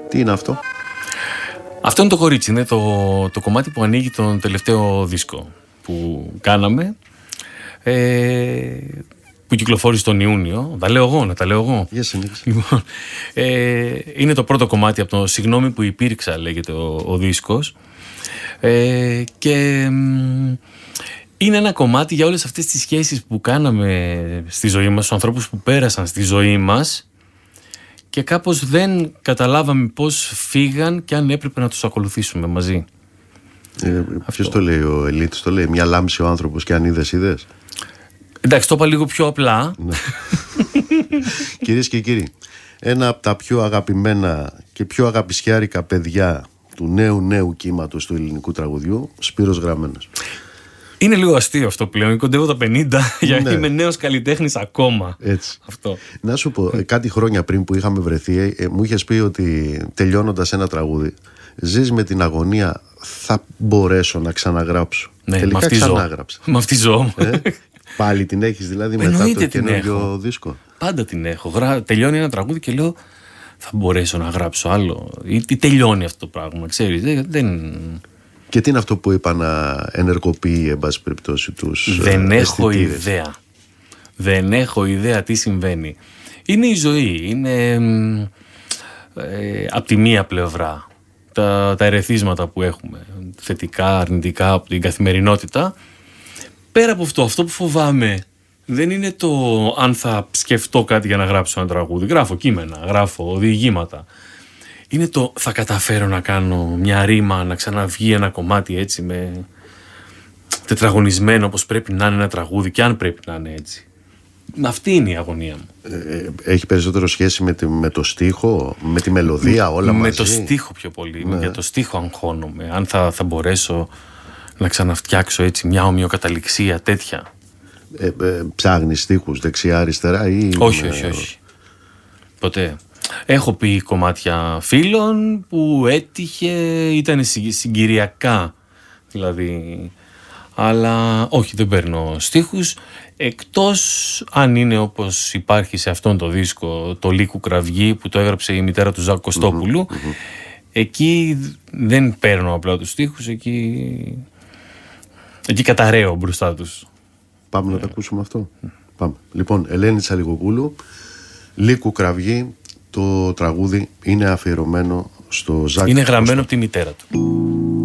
Τι είναι αυτό? Αυτό είναι το κορίτσι, είναι το κομμάτι που ανοίγει τον τελευταίο δίσκο που κάναμε, που κυκλοφόρησε τον Ιούνιο. Τα λέω εγώ, να τα λέω εγώ. Λοιπόν, είναι το πρώτο κομμάτι από το «Συγγνώμη που υπήρξα», λέγεται ο δίσκος, και είναι ένα κομμάτι για όλες αυτές τις σχέσεις που κάναμε στη ζωή μας, στους ανθρώπους που πέρασαν στη ζωή μας και κάπως δεν καταλάβαμε πώς φύγαν και αν έπρεπε να τους ακολουθήσουμε μαζί. Ποιος το λέει, ο Ελίτης το λέει? Μια λάμψη ο άνθρωπος και αν είδες. Εντάξει, το είπα λίγο πιο απλά. Κυρίες και κύριοι, ένα από τα πιο αγαπημένα και πιο αγαπησιάρικα παιδιά του νέου κύματος του ελληνικού τραγουδιού, Σπύρος Γραμμένος. Είναι λίγο αστείο αυτό πλέον. Κοντεύω τα 50, γιατί είμαι νέος καλλιτέχνης ακόμα. Έτσι. Αυτό. Να σου πω, κάτι χρόνια πριν που είχαμε βρεθεί, μου είχες πει ότι τελειώνοντας ένα τραγούδι, ζεις με την αγωνία, θα μπορέσω να ξαναγράψω. Ναι, τελικά ξανάγραψα. Με αυτή ζω. Πάλι την έχεις δηλαδή μετά το καινούργιο δίσκο? Πάντα την έχω. Τελειώνει ένα τραγούδι και λέω, θα μπορέσω να γράψω άλλο? Ή τελειώνει αυτό το πράγμα, ξέρεις. Και τι είναι αυτό που είπα να ενεργοποιεί, εν πάση περιπτώσει, τους Δεν έχω ιδέα. Δεν έχω ιδέα τι συμβαίνει. Είναι η ζωή. Είναι από τη μία πλευρά τα ερεθίσματα που έχουμε, θετικά, αρνητικά, από την καθημερινότητα. Πέρα από αυτό που φοβάμαι δεν είναι το αν θα σκεφτώ κάτι για να γράψω ένα τραγούδι. Γράφω κείμενα, γράφω διηγήματα. Είναι το θα καταφέρω να κάνω μια ρήμα, να ξαναβγεί ένα κομμάτι έτσι με τετραγωνισμένο όπως πρέπει να είναι ένα τραγούδι και αν πρέπει να είναι έτσι. Αυτή είναι η αγωνία μου. Έχει περισσότερο σχέση με το στίχο, με τη μελωδία, όλα μαζί? Με το στίχο πιο πολύ. Για το στίχο αγχώνομαι. Αν θα μπορέσω να ξαναφτιάξω έτσι μια ομοιοκαταληξία τέτοια. Ψάχνεις στίχους δεξιά-αριστερά ή? Όχι. Ποτέ. Έχω πει κομμάτια φίλων που έτυχε, ήταν συγκυριακά δηλαδή, αλλά όχι, δεν παίρνω στίχους, εκτός αν είναι όπως υπάρχει σε αυτόν το δίσκο, το Λύκου Κραυγή, που το έγραψε η μητέρα του Ζακ Κωστόπουλου. Εκεί δεν παίρνω απλά τους στίχους, εκεί καταραίω μπροστά τους. Πάμε να τα ακούσουμε αυτό. Πάμε. Λοιπόν, Ελένη Τσαλιγοπούλου, Λύκου Κραυγή. Το τραγούδι είναι αφιερωμένο στο Ζακ. Είναι γραμμένο από τη μητέρα του.